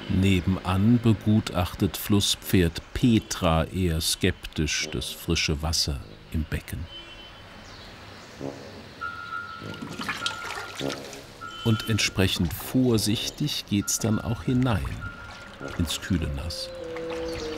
Nebenan begutachtet Flusspferd Petra eher skeptisch das frische Wasser im Becken. Und entsprechend vorsichtig geht's dann auch hinein ins kühle Nass.